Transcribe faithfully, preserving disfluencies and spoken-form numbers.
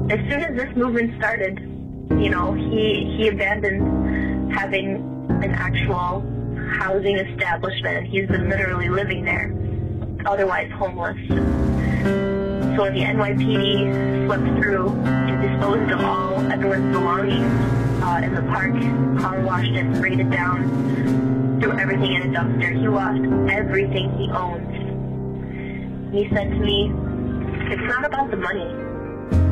as soon as this movement started, you know, he he abandoned having an actual housing establishment. He's been literally living there, otherwise homeless. So when the N Y P D swept through and disposed of all everyone's belongings uh, in the park, car washed it, sprayed it down, threw everything in a dumpster, he lost everything he owned. He said to me, it's not about the money.